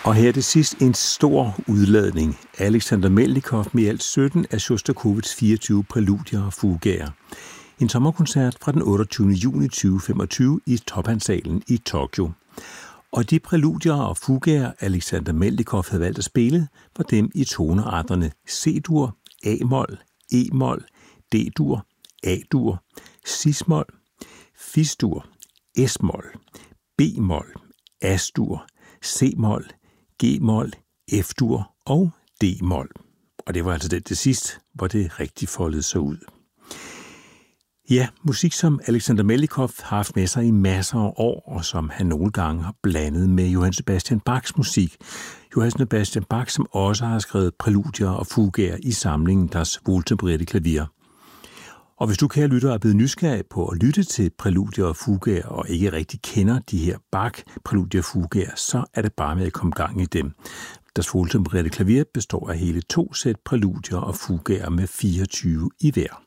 Og her er det sidst en stor udladning. Alexander Melnikov med i alt 17 af Sjostakovitjs 24 præludier og fugaer. En sommerkoncert fra den 28. juni 2025 i Tophansalen i Tokyo. Og de præludier og fugaer, Alexander Melnikov havde valgt at spille, var dem i tonearterne C-dur, A-mol, E-mol, D-dur, A-dur, cis-mol, fis-dur, S-mol, B-mol, As-dur, C-mol, G-mol, F-dur og D-mol. Og det var altså det sidste, hvor det rigtig foldede sig ud. Ja, musik som Alexander Melnikov har haft med sig i masser af år, og som han nogle gange har blandet med Johann Sebastian Bachs musik. Johann Sebastian Bach, som også har skrevet præludier og fugaer i samlingen Das Wohltempererte Klavier. Og hvis du, kære lytter, er blevet nysgerrig på at lytte til præludier og fugaer, og ikke rigtig kender de her Bach-præludier og fugaer, så er det bare med at komme gang i dem. Das Wohltempererte Klavier består af hele 2 sæt præludier og fugaer med 24 i hver.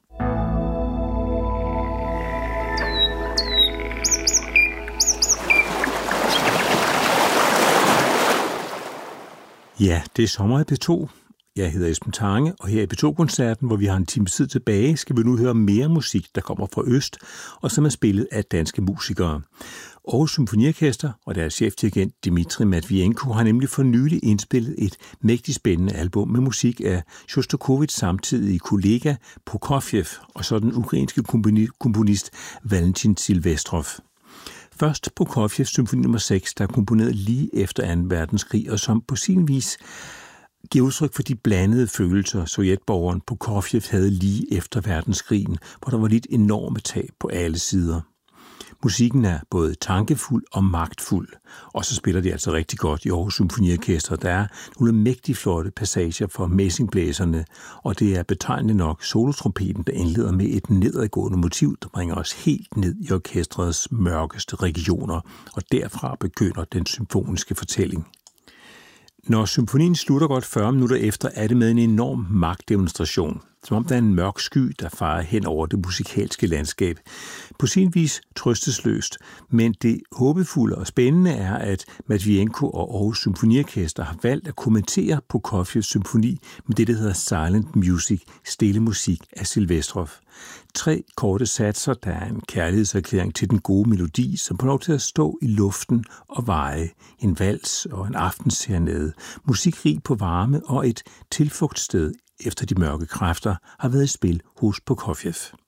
Ja, det er sommer i P2. Jeg hedder Esben Tange, og her i P2-koncerten, hvor vi har en times tid tilbage, skal vi nu høre mere musik, der kommer fra øst, og som er spillet af danske musikere. Aarhus Symfoniorkester og deres chefdirigent Dmitri Matvienko har nemlig for nylig indspillet et mægtigt spændende album med musik af Sjostakovitjs samtidige kollega Prokofjev og så den ukrainske komponist Valentin Silvestrov. Først Prokofjevs symfoni nummer 6, der er komponeret lige efter 2. verdenskrig, og som på sin vis giver udtryk for de blandede følelser, sovjetborgeren Prokofjev havde lige efter verdenskrigen, hvor der var lidt enorme tab på alle sider. Musikken er både tankefuld og magtfuld, og så spiller de altså rigtig godt i Aarhus Symfoniorkester. Der er nogle mægtig flotte passager for messingblæserne, og det er betegnende nok solotrompeten, der indleder med et nedadgående motiv, der bringer os helt ned i orkestrets mørkeste regioner, og derfra begynder den symfoniske fortælling. Når symfonien slutter godt 40 minutter efter, er det med en enorm magtdemonstration, som om der er en mørk sky, der farer hen over det musikalske landskab. På sin vis trøstesløst, men det håbefulde og spændende er, at Matvienko og Aarhus Symfoniorkester har valgt at kommentere Prokofjevs symfoni med det, der hedder Silent Music, stille musik af Silvestrov. 3 korte satser, der er en kærlighedserklæring til den gode melodi, som får lov til at stå i luften og veje, en vals og en aftensserenade, musikrig på varme og et tilflugtssted efter de mørke kræfter har været i spil hos Prokofjev.